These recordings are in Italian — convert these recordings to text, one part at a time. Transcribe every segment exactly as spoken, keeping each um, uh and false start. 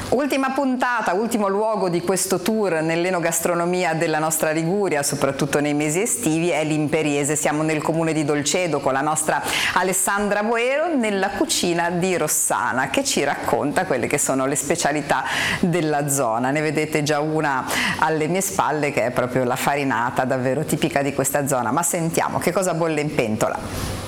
Ultima puntata, ultimo luogo di questo tour nell'enogastronomia della nostra Liguria, soprattutto nei mesi estivi, è l'Imperiese. Siamo nel comune di Dolcedo con la nostra Alessandra Boero nella cucina di Rossana, che ci racconta quelle che sono le specialità della zona. Ne vedete già una alle mie spalle, che è proprio la farinata, davvero tipica di questa zona. Ma sentiamo che cosa bolle in pentola.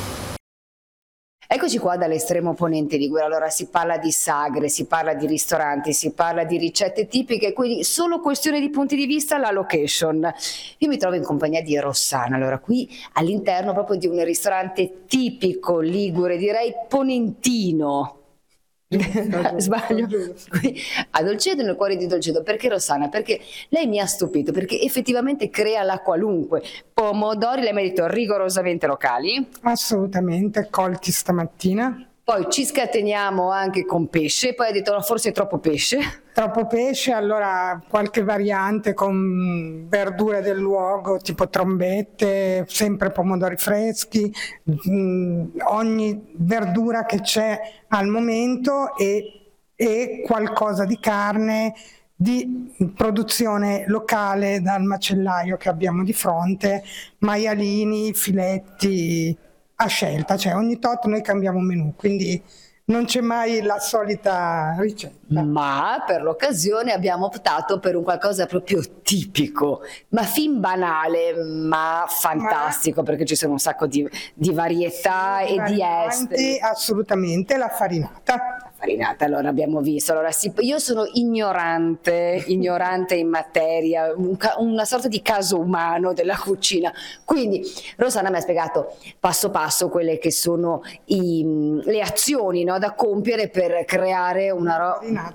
Eccoci qua dall'estremo ponente Ligure. Allora si parla di sagre, si parla di ristoranti, si parla di ricette tipiche, quindi solo questione di punti di vista la location. Io mi trovo in compagnia di Rossana, allora qui all'interno proprio di un ristorante tipico ligure, direi ponentino. Sbaglio? Qui, a Dolcedo, nel cuore di Dolcedo. Perché Rossana? Perché lei mi ha stupito, perché effettivamente crea la qualunque. Pomodori, lei mi ha detto rigorosamente locali? Assolutamente, colti stamattina. Poi ci scateniamo anche con pesce, poi ha detto no, forse è troppo pesce. Troppo pesce, allora qualche variante con verdure del luogo, tipo trombette, sempre pomodori freschi, mh, ogni verdura che c'è al momento e, e qualcosa di carne di produzione locale dal macellaio che abbiamo di fronte, maialini, filetti a scelta, cioè ogni tot noi cambiamo menù, quindi non c'è mai la solita ricetta. Ma per l'occasione abbiamo optato per un qualcosa proprio tipico, ma fin banale, ma fantastico, ma... perché ci sono un sacco di, di varietà sì, e di esteri. Assolutamente, la farinata. Farinata, allora abbiamo visto, allora sì, io sono ignorante, ignorante in materia, un una sorta di caso umano della cucina, quindi Rossana mi ha spiegato passo passo quelle che sono i, le azioni, no, da compiere per creare una, una